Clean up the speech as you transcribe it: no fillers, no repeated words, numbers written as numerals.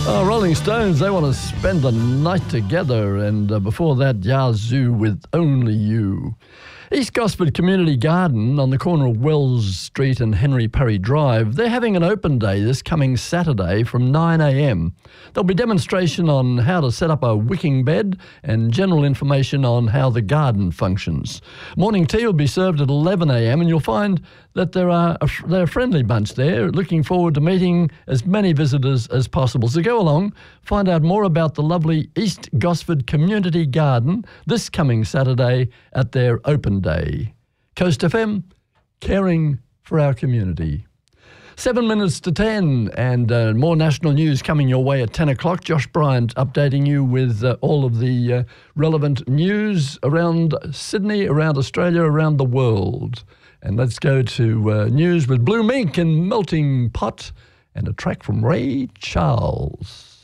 Rolling Stones, they want to spend the night together, and before that, Yazoo with Only You. East Gosford Community Garden on the corner of Wells Street and Henry Parry Drive, they're having an open day this coming Saturday from 9 a.m. There'll be demonstration on how to set up a wicking bed and general information on how the garden functions. Morning tea will be served at 11 a.m. and you'll find that they're a friendly bunch there, looking forward to meeting as many visitors as possible. So go along, find out more about the lovely East Gosford Community Garden this coming Saturday at their open day. Coast FM, caring for our community. 7 minutes to 10 and more national news coming your way at 10 o'clock. Josh Bryant updating you with all of the relevant news around Sydney, around Australia, around the world. And let's go to news with Blue Mink and Melting Pot and a track from Ray Charles.